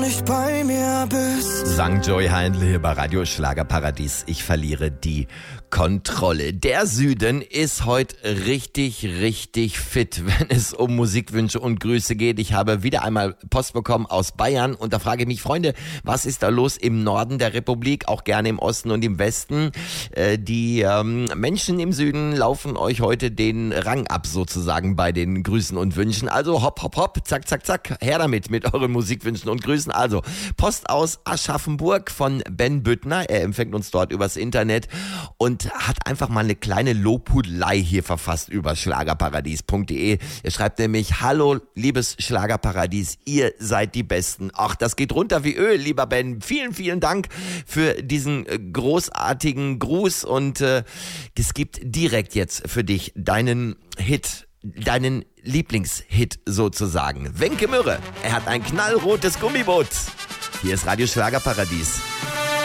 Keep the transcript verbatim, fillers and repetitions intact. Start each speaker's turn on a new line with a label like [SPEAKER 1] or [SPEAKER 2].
[SPEAKER 1] nicht bei mir bist.
[SPEAKER 2] Sang Joy Heindl hier bei Radio Schlagerparadies. Ich verliere die Kontrolle. Der Süden ist heute richtig, richtig fit, wenn es um Musikwünsche und Grüße geht. Ich habe wieder einmal Post bekommen aus Bayern und da frage ich mich, Freunde, was ist da los im Norden der Republik, auch gerne im Osten und im Westen? Äh, die ähm, Menschen im Süden laufen euch heute den Rang ab sozusagen bei den Grüßen und Wünschen. Also hopp, hopp, hopp, zack, zack, zack, her damit mit euren Musikwünschen und Grüßen. Also Post aus Aschaffenburg von Ben Büttner. Er empfängt uns dort übers Internet und hat einfach mal eine kleine Lobhudelei hier verfasst über schlagerparadies punkt de. Er schreibt nämlich: Hallo, liebes Schlagerparadies, ihr seid die Besten. Ach, das geht runter wie Öl, lieber Ben. Vielen, vielen Dank für diesen großartigen Gruß und äh, es gibt direkt jetzt für dich deinen Hit, deinen Lieblingshit sozusagen. Wenke Mürre, er hat ein knallrotes Gummiboot. Hier ist Radio Schlagerparadies.